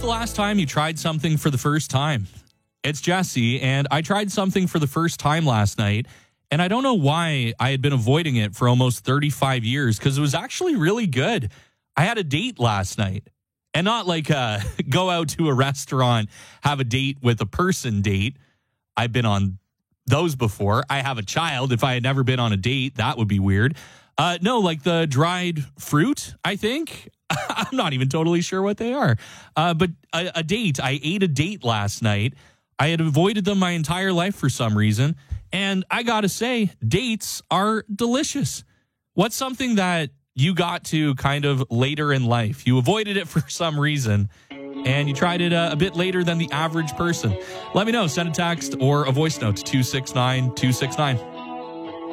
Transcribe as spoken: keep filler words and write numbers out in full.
last time you tried something for the first time? It's Jesse, and I tried something for the first time last night, and I don't know why I had been avoiding it for almost thirty-five years, because it was actually really good. I had a date last night, and not like uh, go out to a restaurant, have a date with a person date. I've been on those before. I have a child. If I had never been on a date, that would be weird. Uh, no, like the dried fruit, I think. I'm not even totally sure what they are. Uh, but a, a date. I ate a date last night. I had avoided them my entire life for some reason. And I got to say, dates are delicious. What's something that you got to kind of later in life? You avoided it for some reason, and you tried it a, a bit later than the average person. Let me know. Send a text or a voice note to two six nine two six nine.